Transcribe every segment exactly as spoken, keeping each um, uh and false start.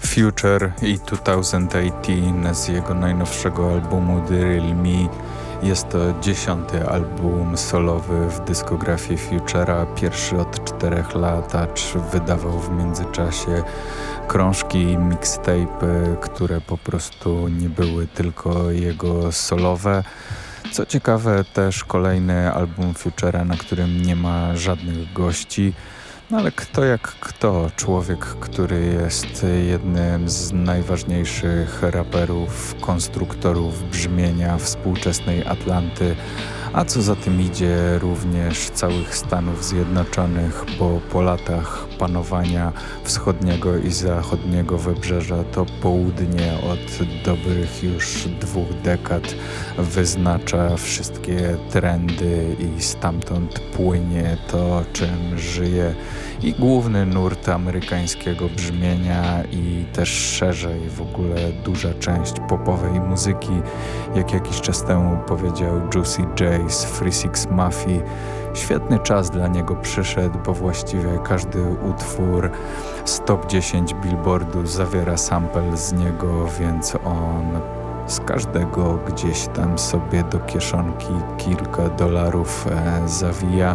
Future i dwa tysiące osiemnaście z jego najnowszego albumu The Real Me. Jest to dziesiąty album solowy w dyskografii Futura, pierwszy od czterech lat, acz wydawał w międzyczasie krążki i mixtape, które po prostu nie były tylko jego solowe. Co ciekawe, też kolejny album Futura, na którym nie ma żadnych gości. No ale kto jak kto, człowiek, który jest jednym z najważniejszych raperów, konstruktorów brzmienia współczesnej Atlanty, a co za tym idzie również całych Stanów Zjednoczonych, bo po latach panowania wschodniego i zachodniego wybrzeża to południe od dobrych już dwóch dekad wyznacza wszystkie trendy i stamtąd płynie to, czym żyje i główny nurt amerykańskiego brzmienia i też szerzej w ogóle duża część popowej muzyki, jak jakiś czas temu powiedział Juicy J z Three Six Mafii. Świetny czas dla niego przyszedł, bo właściwie każdy utwór z top dziesięć Billboardu zawiera sample z niego, więc on z każdego gdzieś tam sobie do kieszonki kilka dolarów e, zawija.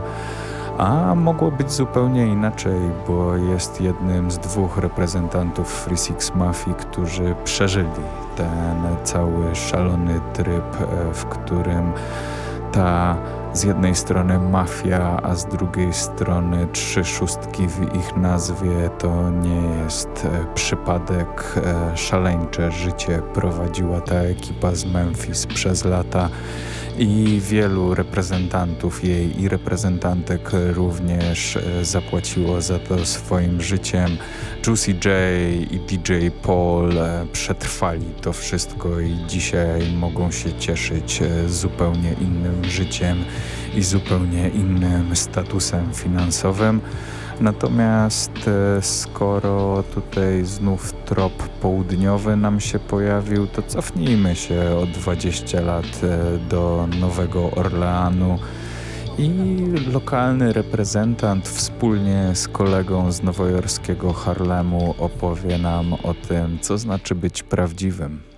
A mogło być zupełnie inaczej, bo jest jednym z dwóch reprezentantów Three Six Mafii, którzy przeżyli ten cały szalony tryb, w którym ta z jednej strony mafia, a z drugiej strony trzy szóstki w ich nazwie to nie jest przypadek. Szaleńcze życie prowadziła ta ekipa z Memphis przez lata i wielu reprezentantów jej i reprezentantek również zapłaciło za to swoim życiem. Juicy J i D J Paul przetrwali to wszystko i dzisiaj mogą się cieszyć zupełnie innym życiem i zupełnie innym statusem finansowym. Natomiast skoro tutaj znów trop południowy nam się pojawił, to cofnijmy się o dwadzieścia lat do Nowego Orleanu i lokalny reprezentant wspólnie z kolegą z nowojorskiego Harlemu opowie nam o tym, co znaczy być prawdziwym.